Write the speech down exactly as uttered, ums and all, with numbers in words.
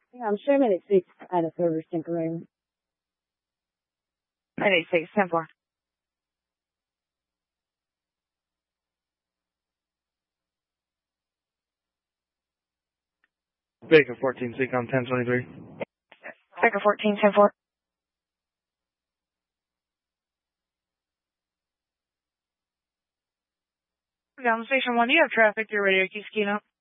Yeah, I'm sure I'm at six at a service temporary. nine eight six, ten four. Baker fourteen, Seacom ten twenty-three. Baker fourteen, ten four. Down station one, do you have traffic? Your radio keeps keying up.